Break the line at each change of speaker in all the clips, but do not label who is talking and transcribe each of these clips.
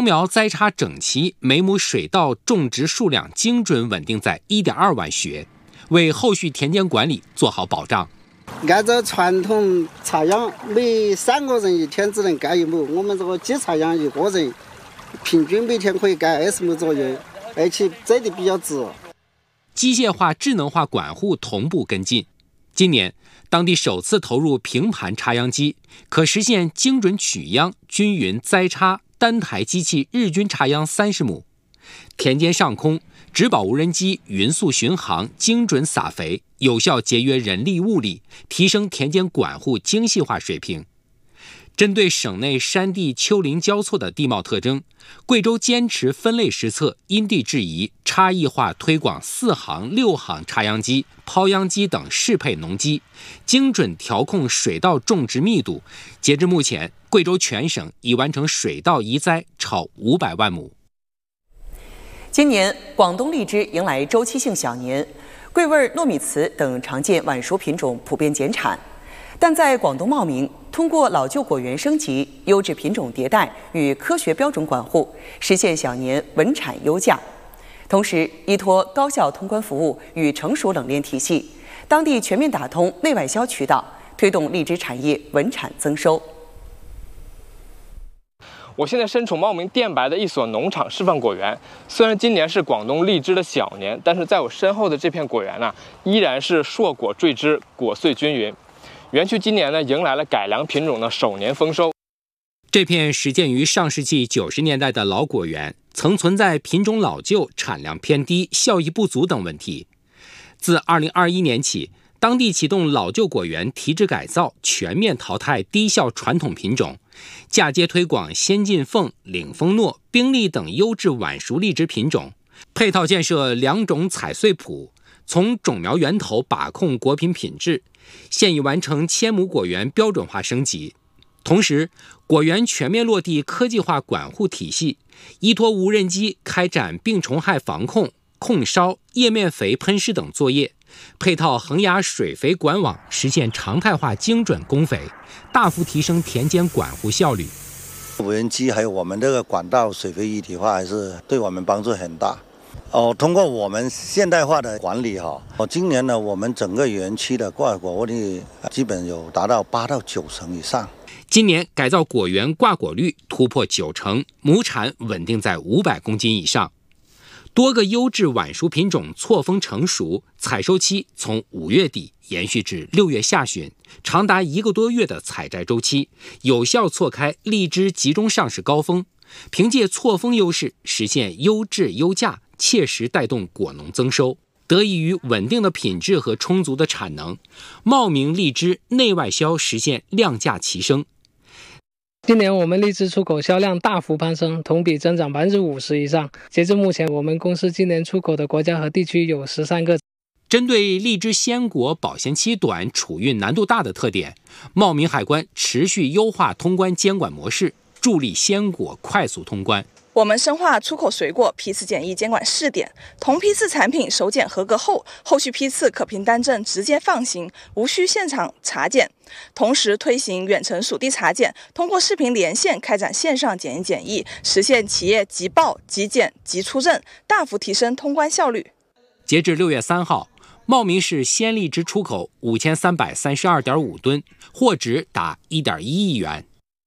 苗栽插整齐，每亩水稻种植数量精准稳定在1.2万穴，为后续田间管理做好保障。
按照传统插秧，每3个人一天只能干1亩，我们这个机插秧1个人平均每天可以干20亩左右，而且栽得比较直。
机械化、智能化管护同步跟进。今年，当地首次投入平盘插秧机，可实现精准取秧、均匀栽插，单台机器日均插秧30亩。田间上空，植保无人机匀速巡航，精准撒肥，有效节约人力物力，提升田间管护精细化水平。针对省内山地丘陵交错的地貌特征，贵州坚持分类施测、因地制宜、差异化推广4行、6行插秧机、抛秧机等适配农机，精准调控水稻种植密度。截至目前，贵州全省已完成水稻移栽超500万亩。
今年广东荔枝迎来周期性小年，桂味糯米糍等常见晚熟品种普遍减产。但在广东茂名，通过老旧果园升级、优质品种迭代与科学标准管护，实现小年稳产优价。同时，依托高效通关服务与成熟冷链体系，当地全面打通内外销渠道，推动荔枝产业稳产增收。
我现在身处茂名电白的一所农场示范果园，虽然今年是广东荔枝的小年，但是在我身后的这片果园呢，依然是硕果坠枝，果穗均匀。园区今年呢，迎来了改良品种的首年丰收。
这片始建于上世纪90年代的老果园，曾存在品种老旧、产量偏低、效益不足等问题。自2021年起，当地启动老旧果园提质改造，全面淘汰低效传统品种，嫁接推广先进凤、领风糯、冰丽等优质晚熟荔枝品种，配套建设2种采穗圃，从种苗源头把控果品品质。现已完成1000亩果园标准化升级，同时果园全面落地科技化管护体系，依托无人机开展病虫害防控、控梢、叶面肥喷施等作业，配套恒压水肥管网，实现常态化精准供肥，大幅提升田间管护效率。
无人机还有我们这个管道水肥一体化，还是对我们帮助很大。通过我们现代化的管理今年呢，我们整个园区的挂果率基本有达到8到9成以上。
今年改造果园挂果率突破9成，亩产稳定在500公斤以上。多个优质晚熟品种错峰成熟，采收期从5月底延续至6月下旬，长达1个多月的采摘周期，有效错开荔枝集中上市高峰。凭借错峰优势，实现优质优价，切实带动果农增收。得益于稳定的品质和充足的产能，茂名荔枝内外销实现量价齐升。
今年我们荔枝出口销量大幅攀升，同比增长50%以上。截至目前，我们公司今年出口的国家和地区有13个。
针对荔枝鲜果保鲜期短、储运难度大的特点，茂名海关持续优化通关监管模式，助力鲜果快速通关。
我们深化出口水果批次检疫监管试点，同批次产品首检合格后，后续批次可凭单证直接放行，无需现场查检。同时推行远程属地查检，通过视频连线开展线上检验检疫，实现企业即报即检即出证，大幅提升通关效率。
截至6月3号，茂名市鲜荔枝出口5332.5吨，货值达1.1亿元。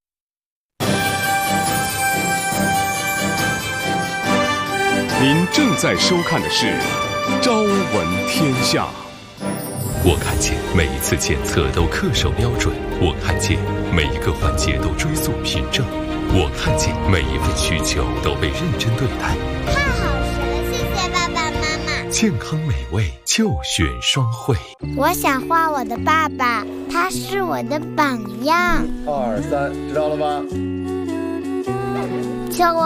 您正在收看的是《朝闻天下》。
我看见每一次检测都恪守标准，我看见每一个环节都追溯凭证，我看见每一份需求都被认真对待。
太好吃了，谢谢爸爸妈妈。
健康美味就选双汇。
我想画我的爸爸，他是我的榜样。
2、3，知道了吗？
叫我